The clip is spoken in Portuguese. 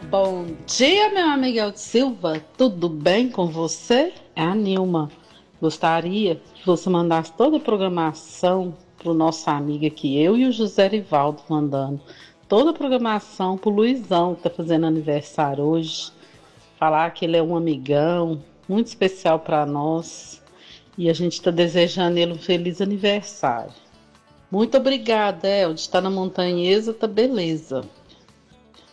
Bom dia, meu amigo Elton Silva. Tudo bem com você? É a Nilma. Gostaria que você mandasse toda a programação para o nosso amigo aqui, eu e o José Rivaldo mandando. Toda a programação para o Luizão, que está fazendo aniversário hoje. Falar que ele é um amigão, muito especial para nós. E a gente está desejando ele um feliz aniversário. Muito obrigada, El, de estar na Montanhesa, tá beleza.